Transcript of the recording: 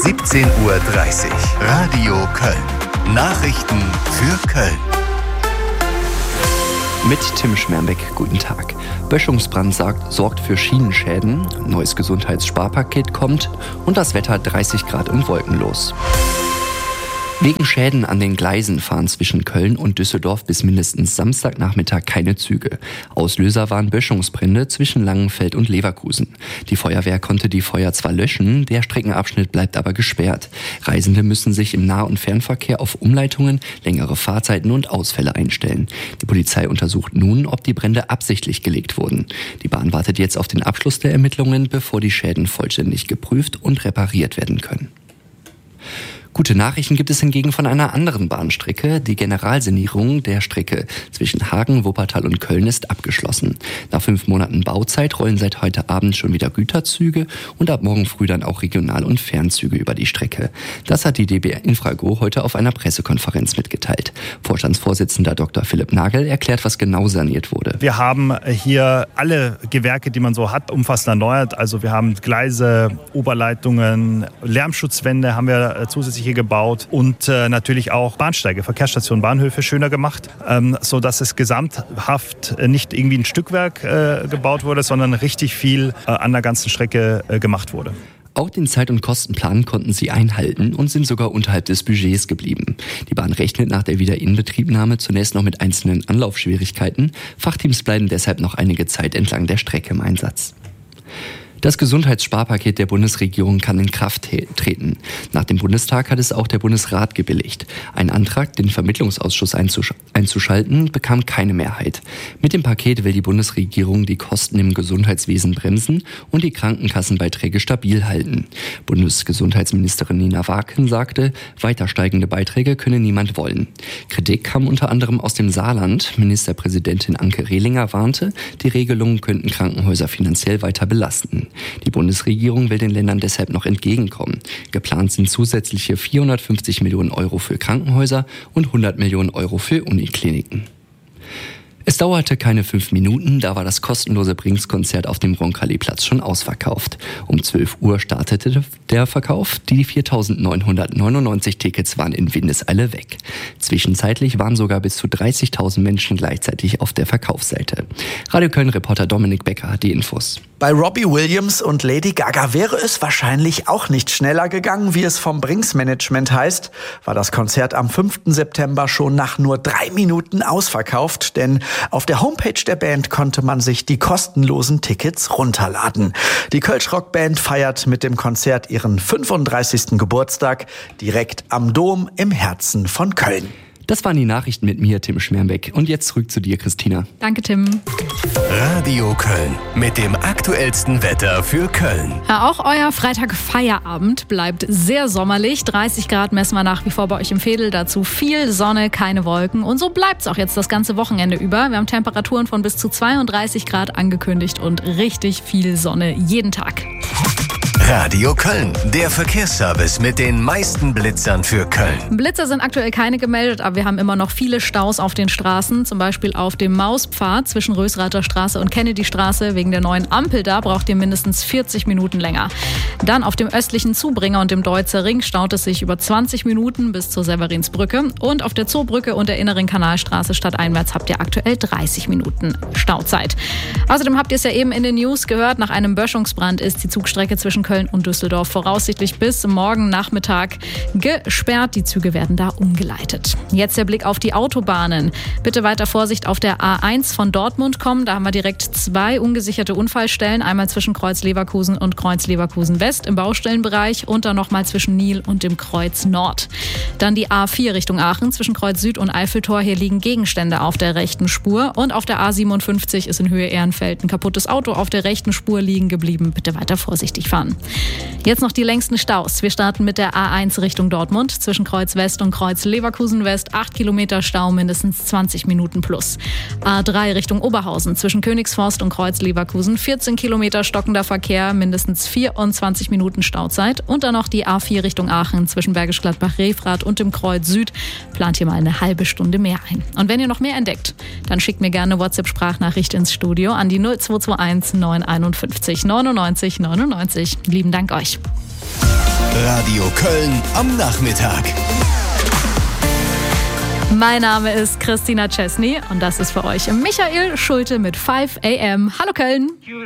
17:30 Uhr. Radio Köln. Nachrichten für Köln. Mit Tim Schmerbeck, guten Tag. Böschungsbrand sorgt für Schienenschäden, neues Gesundheitssparpaket kommt und das Wetter 30 Grad im Wolkenlos. Wegen Schäden an den Gleisen fahren zwischen Köln und Düsseldorf bis mindestens Samstagnachmittag keine Züge. Auslöser waren Böschungsbrände zwischen Langenfeld und Leverkusen. Die Feuerwehr konnte die Feuer zwar löschen, der Streckenabschnitt bleibt aber gesperrt. Reisende müssen sich im Nah- und Fernverkehr auf Umleitungen, längere Fahrzeiten und Ausfälle einstellen. Die Polizei untersucht nun, ob die Brände absichtlich gelegt wurden. Die Bahn wartet jetzt auf den Abschluss der Ermittlungen, bevor die Schäden vollständig geprüft und repariert werden können. Gute Nachrichten gibt es hingegen von einer anderen Bahnstrecke. Die Generalsanierung der Strecke zwischen Hagen, Wuppertal und Köln ist abgeschlossen. Nach 5 Monaten Bauzeit rollen seit heute Abend schon wieder Güterzüge und ab morgen früh dann auch Regional- und Fernzüge über die Strecke. Das hat die DB Infrago heute auf einer Pressekonferenz mitgeteilt. Vorstandsvorsitzender Dr. Philipp Nagel erklärt, was genau saniert wurde. Wir haben hier alle Gewerke, die man so hat, umfassend erneuert. Also wir haben Gleise, Oberleitungen, Lärmschutzwände haben wir zusätzlich gebaut und natürlich auch Bahnsteige, Verkehrsstationen, Bahnhöfe schöner gemacht, sodass es gesamthaft nicht irgendwie ein Stückwerk gebaut wurde, sondern richtig viel an der ganzen Strecke gemacht wurde. Auch den Zeit- und Kostenplan konnten sie einhalten und sind sogar unterhalb des Budgets geblieben. Die Bahn rechnet nach der Wiederinbetriebnahme zunächst noch mit einzelnen Anlaufschwierigkeiten. Fachteams bleiben deshalb noch einige Zeit entlang der Strecke im Einsatz. Das Gesundheitssparpaket der Bundesregierung kann in Kraft treten. Nach dem Bundestag hat es auch der Bundesrat gebilligt. Ein Antrag, den Vermittlungsausschuss einzuschalten, bekam keine Mehrheit. Mit dem Paket will die Bundesregierung die Kosten im Gesundheitswesen bremsen und die Krankenkassenbeiträge stabil halten. Bundesgesundheitsministerin Nina Waken sagte, weiter steigende Beiträge könne niemand wollen. Kritik kam unter anderem aus dem Saarland. Ministerpräsidentin Anke Rehlinger warnte, die Regelungen könnten Krankenhäuser finanziell weiter belasten. Die Bundesregierung will den Ländern deshalb noch entgegenkommen. Geplant sind zusätzliche 450 Millionen Euro für Krankenhäuser und 100 Millionen Euro für Unikliniken. Es dauerte keine 5 Minuten, da war das kostenlose Brings-Konzert auf dem Roncalli-Platz schon ausverkauft. Um 12 Uhr startete der Verkauf. Die 4.999 Tickets waren in Windeseile weg. Zwischenzeitlich waren sogar bis zu 30.000 Menschen gleichzeitig auf der Verkaufsseite. Radio Köln-Reporter Dominik Becker hat die Infos. Bei Robbie Williams und Lady Gaga wäre es wahrscheinlich auch nicht schneller gegangen, wie es vom Brings-Management heißt. War das Konzert am 5. September schon nach nur 3 Minuten ausverkauft, denn auf der Homepage der Band konnte man sich die kostenlosen Tickets runterladen. Die Kölsch-Rock-Band feiert mit dem Konzert ihren 35. Geburtstag direkt am Dom im Herzen von Köln. Das waren die Nachrichten mit mir, Tim Schmerbeck. Und jetzt zurück zu dir, Christina. Danke, Tim. Radio Köln mit dem aktuellsten Wetter für Köln. Ja, auch euer Freitag-Feierabend bleibt sehr sommerlich. 30 Grad messen wir nach wie vor bei euch im Veedel. Dazu viel Sonne, keine Wolken. Und so bleibt es auch jetzt das ganze Wochenende über. Wir haben Temperaturen von bis zu 32 Grad angekündigt und richtig viel Sonne jeden Tag. Radio Köln, der Verkehrsservice mit den meisten Blitzern für Köln. Blitzer sind aktuell keine gemeldet, aber wir haben immer noch viele Staus auf den Straßen. Zum Beispiel auf dem Mauspfad zwischen Rösrather Straße und Kennedystraße. Wegen der neuen Ampel da braucht ihr mindestens 40 Minuten länger. Dann auf dem östlichen Zubringer und dem Deutzer Ring staut es sich über 20 Minuten bis zur Severinsbrücke. Und auf der Zoobrücke und der inneren Kanalstraße stadteinwärts habt ihr aktuell 30 Minuten Stauzeit. Außerdem habt ihr es ja eben in den News gehört, nach einem Böschungsbrand ist die Zugstrecke zwischen Köln und Düsseldorf voraussichtlich bis morgen Nachmittag gesperrt. Die Züge werden da umgeleitet. Jetzt der Blick auf die Autobahnen. Bitte weiter Vorsicht auf der A1 von Dortmund kommen. Da haben wir direkt 2 ungesicherte Unfallstellen. Einmal zwischen Kreuz Leverkusen und Kreuz Leverkusen West im Baustellenbereich und dann nochmal zwischen Nil und dem Kreuz Nord. Dann die A4 Richtung Aachen zwischen Kreuz Süd und Eiffeltor. Hier liegen Gegenstände auf der rechten Spur. Und auf der A57 ist in Höhe Ehrenfeld ein kaputtes Auto auf der rechten Spur liegen geblieben. Bitte weiter vorsichtig fahren. Jetzt noch die längsten Staus. Wir starten mit der A1 Richtung Dortmund. Zwischen Kreuz West und Kreuz Leverkusen West 8 Kilometer Stau, mindestens 20 Minuten plus. A3 Richtung Oberhausen. Zwischen Königsforst und Kreuz Leverkusen 14 Kilometer stockender Verkehr, mindestens 24 Minuten Stauzeit. Und dann noch die A4 Richtung Aachen. Zwischen Bergisch Gladbach-Refrath und dem Kreuz Süd. Plant hier mal eine halbe Stunde mehr ein. Und wenn ihr noch mehr entdeckt, dann schickt mir gerne eine WhatsApp-Sprachnachricht ins Studio an die 0221 951 99 99. lieben Dank euch. Radio Köln am Nachmittag. Mein Name ist Christina Chesney und das ist für euch Michael Schulte mit 5 AM. Hallo Köln!